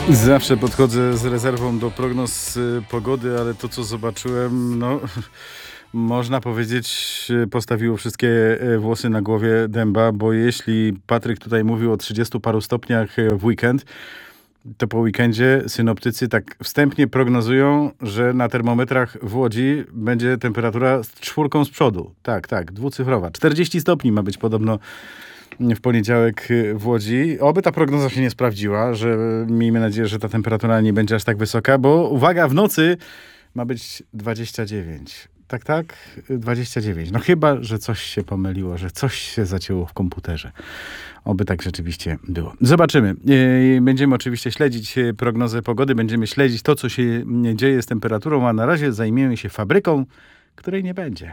Zawsze podchodzę z rezerwą do prognoz pogody, ale to, co zobaczyłem, można powiedzieć, postawiło wszystkie włosy na głowie dęba, bo jeśli Patryk tutaj mówił o 30 paru stopniach w weekend, to po weekendzie synoptycy tak wstępnie prognozują, że na termometrach w Łodzi będzie temperatura z 4 z przodu. Tak, dwucyfrowa. 40 stopni ma być podobno w poniedziałek w Łodzi. Oby ta prognoza się nie sprawdziła, że miejmy nadzieję, że ta temperatura nie będzie aż tak wysoka, bo uwaga, w nocy ma być 29. Tak, 29. No chyba, że coś się pomyliło, że coś się zacięło w komputerze. Oby tak rzeczywiście było. Zobaczymy. Będziemy oczywiście śledzić prognozę pogody, będziemy śledzić to, co się dzieje z temperaturą, a na razie zajmiemy się fabryką, której nie będzie.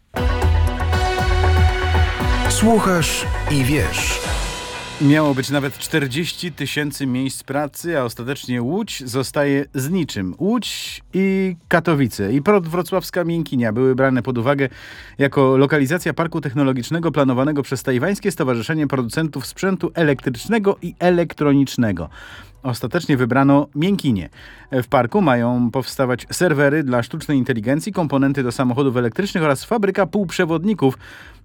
Słuchasz i wiesz. Miało być nawet 40 000 miejsc pracy, a ostatecznie Łódź zostaje z niczym. Łódź i Katowice i Port Wrocławska Miękinia były brane pod uwagę jako lokalizacja parku technologicznego planowanego przez Tajwańskie Stowarzyszenie Producentów Sprzętu Elektrycznego i Elektronicznego. Ostatecznie wybrano Miękinię. W parku mają powstawać serwery dla sztucznej inteligencji, komponenty do samochodów elektrycznych oraz fabryka półprzewodników,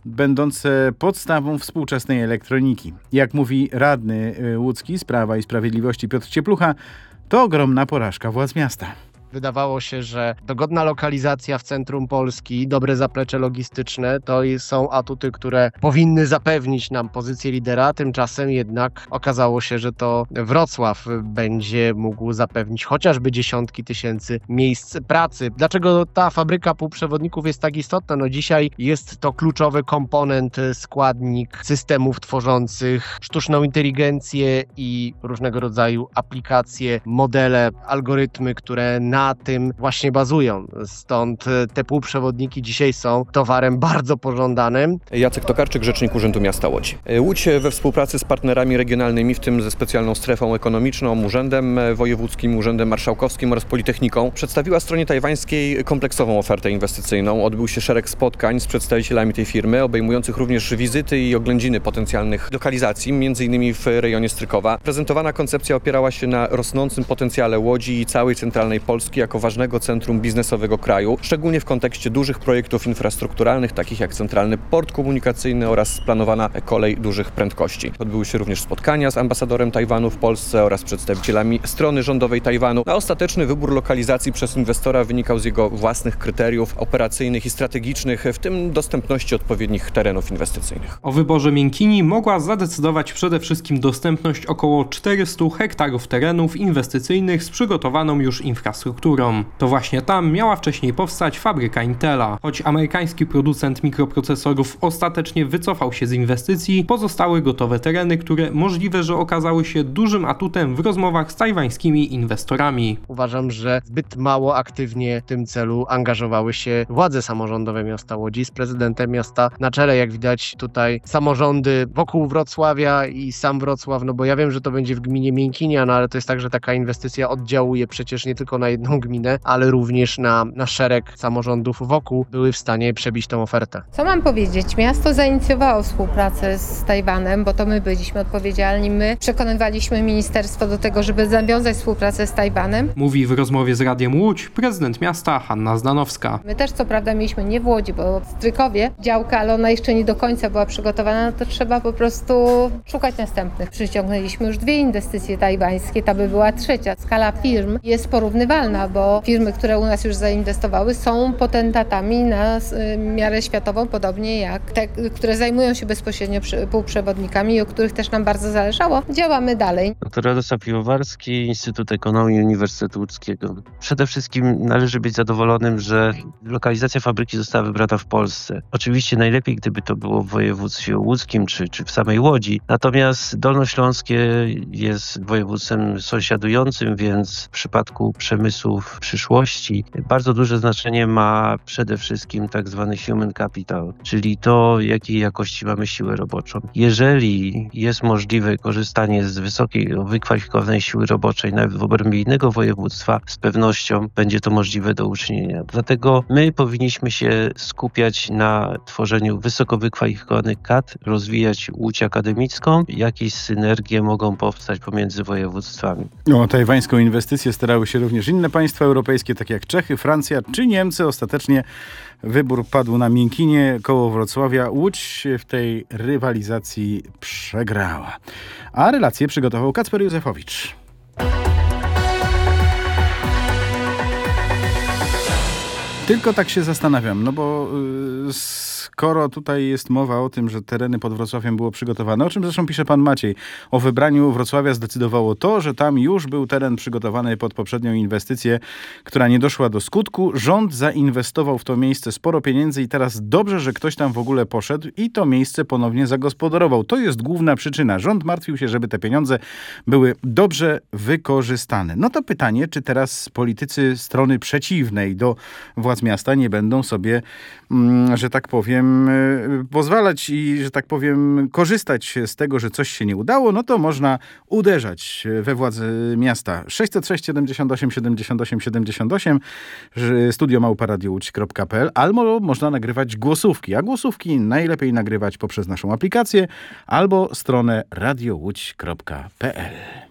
będące podstawą współczesnej elektroniki. Jak mówi radny łódzki z Prawa i Sprawiedliwości Piotr Cieplucha, to ogromna porażka władz miasta. Wydawało się, że dogodna lokalizacja w centrum Polski, dobre zaplecze logistyczne to są atuty, które powinny zapewnić nam pozycję lidera. Tymczasem jednak okazało się, że to Wrocław będzie mógł zapewnić chociażby dziesiątki tysięcy miejsc pracy. Dlaczego ta fabryka półprzewodników jest tak istotna? No dzisiaj jest to kluczowy komponent, składnik systemów tworzących sztuczną inteligencję i różnego rodzaju aplikacje, modele, algorytmy, które na tym właśnie bazują. Stąd te półprzewodniki dzisiaj są towarem bardzo pożądanym. Jacek Tokarczyk, rzecznik Urzędu Miasta Łodzi. Łódź we współpracy z partnerami regionalnymi, w tym ze specjalną strefą ekonomiczną, Urzędem Wojewódzkim, Urzędem Marszałkowskim oraz Politechniką, przedstawiła stronie tajwańskiej kompleksową ofertę inwestycyjną. Odbył się szereg spotkań z przedstawicielami tej firmy, obejmujących również wizyty i oględziny potencjalnych lokalizacji, m.in. w rejonie Strykowa. Prezentowana koncepcja opierała się na rosnącym potencjale Łodzi i całej centralnej Polski jako ważnego centrum biznesowego kraju, szczególnie w kontekście dużych projektów infrastrukturalnych, takich jak Centralny Port Komunikacyjny oraz planowana kolej dużych prędkości. Odbyły się również spotkania z ambasadorem Tajwanu w Polsce oraz przedstawicielami strony rządowej Tajwanu, a ostateczny wybór lokalizacji przez inwestora wynikał z jego własnych kryteriów operacyjnych i strategicznych, w tym dostępności odpowiednich terenów inwestycyjnych. O wyborze Miękini mogła zadecydować przede wszystkim dostępność około 400 hektarów terenów inwestycyjnych z przygotowaną już infrastrukturą. To właśnie tam miała wcześniej powstać fabryka Intela. Choć amerykański producent mikroprocesorów ostatecznie wycofał się z inwestycji, pozostały gotowe tereny, które możliwe, że okazały się dużym atutem w rozmowach z tajwańskimi inwestorami. Uważam, że zbyt mało aktywnie w tym celu angażowały się władze samorządowe miasta Łodzi z prezydentem miasta na czele. Jak widać tutaj samorządy wokół Wrocławia i sam Wrocław, no bo ja wiem, że to będzie w gminie Miękinia, no ale to jest tak, że taka inwestycja oddziałuje przecież nie tylko na jedną gminę, ale również na szereg samorządów wokół były w stanie przebić tę ofertę. Co mam powiedzieć? Miasto zainicjowało współpracę z Tajwanem, bo to my byliśmy odpowiedzialni. My przekonywaliśmy ministerstwo do tego, żeby nawiązać współpracę z Tajwanem. Mówi w rozmowie z Radiem Łódź prezydent miasta Hanna Zdanowska. My też co prawda mieliśmy nie w Łodzi, bo w Strykowie działka, ale ona jeszcze nie do końca była przygotowana, no to trzeba po prostu szukać następnych. Przyciągnęliśmy już 2 inwestycje tajwańskie, ta by była trzecia. Skala firm jest porównywalna, bo firmy, które u nas już zainwestowały, są potentatami na miarę światową, podobnie jak te, które zajmują się bezpośrednio półprzewodnikami i o których też nam bardzo zależało. Działamy dalej. Dr Radosław Piwowarski, Instytut Ekonomii Uniwersytetu Łódzkiego. Przede wszystkim należy być zadowolonym, że lokalizacja fabryki została wybrana w Polsce. Oczywiście najlepiej, gdyby to było w województwie łódzkim czy w samej Łodzi. Natomiast Dolnośląskie jest województwem sąsiadującym, więc w przypadku przemysłu podmiotów przyszłości, bardzo duże znaczenie ma przede wszystkim tak zwany human capital, czyli to, jakiej jakości mamy siłę roboczą. Jeżeli jest możliwe korzystanie z wysokiej, wykwalifikowanej siły roboczej nawet w obrębie innego województwa, z pewnością będzie to możliwe do uczynienia. Dlatego my powinniśmy się skupiać na tworzeniu wysoko wykwalifikowanych kadr, rozwijać łódź akademicką, jakieś synergie mogą powstać pomiędzy województwami. O tajwańską inwestycję starały się również inne państwa europejskie, takie jak Czechy, Francja czy Niemcy. Ostatecznie wybór padł na Miękinie koło Wrocławia. Łódź w tej rywalizacji przegrała. A relację przygotował Kacper Józefowicz. Tylko tak się zastanawiam, no bo skoro tutaj jest mowa o tym, że tereny pod Wrocławiem było przygotowane, o czym zresztą pisze pan Maciej, o wybraniu Wrocławia zdecydowało to, że tam już był teren przygotowany pod poprzednią inwestycję, która nie doszła do skutku. Rząd zainwestował w to miejsce sporo pieniędzy i teraz dobrze, że ktoś tam w ogóle poszedł i to miejsce ponownie zagospodarował. To jest główna przyczyna. Rząd martwił się, żeby te pieniądze były dobrze wykorzystane. No to pytanie, czy teraz politycy strony przeciwnej do władz miasta nie będą sobie, że tak powiem, pozwalać i, że tak powiem, korzystać z tego, że coś się nie udało, no to można uderzać we władze miasta. 606 78 78 78, studio@radiołódź.pl, albo można nagrywać głosówki, a głosówki najlepiej nagrywać poprzez naszą aplikację albo stronę radiołódź.pl.